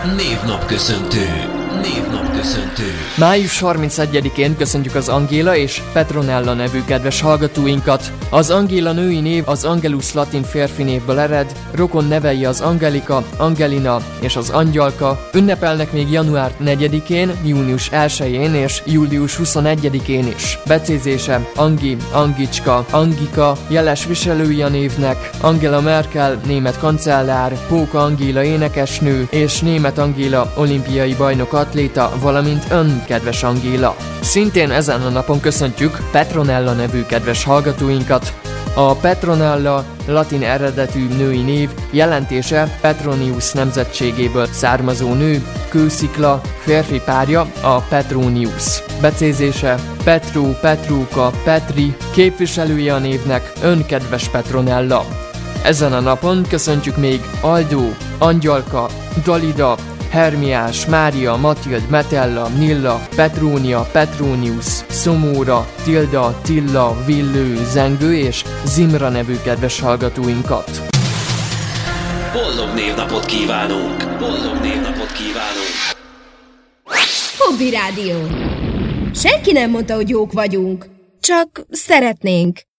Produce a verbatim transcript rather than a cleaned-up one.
Névnapköszöntő. Névnapköszöntő. május harmincegyedikén köszöntjük az Angéla és Petronella nevű kedves hallgatóinkat. Az Angéla női név az Angelus latin férfi névből ered, rokon nevei az Angelika, Angelina és az Angyalka. Ünnepelnek még január negyedikén, június elsején és július huszonegyedikén is. Becézése Angi, Angicska, Angika, jeles viselői a névnek, Angela Merkel, német kancellár, Póka Angéla énekesnő és német Angéla olimpiai bajnok atléta, valamint ön, kedves Angéla. Szintén ezen a napon köszöntjük Petronella nevű kedves hallgatóinkat. A Petronella latin eredetű női név, jelentése Petronius nemzetségéből származó nő, kőszikla, férfi párja a Petronius. Becézése Petru, Petruka, Petri, képviselője a névnek ön, kedves Petronella. Ezen a napon köszöntjük még Aldó, Angyalka, Dalida, Hermiás, Mária, Matild, Metella, Nilla, Petrónia, Petronius, Szomóra, Tilda, Tilla, Villő, Zengő és Zimra nevű kedves hallgatóinkat. Boldog névnapot kívánunk! Boldog névnapot kívánunk! Hobby Rádió. Senki nem mondta, hogy jók vagyunk. Csak szeretnénk.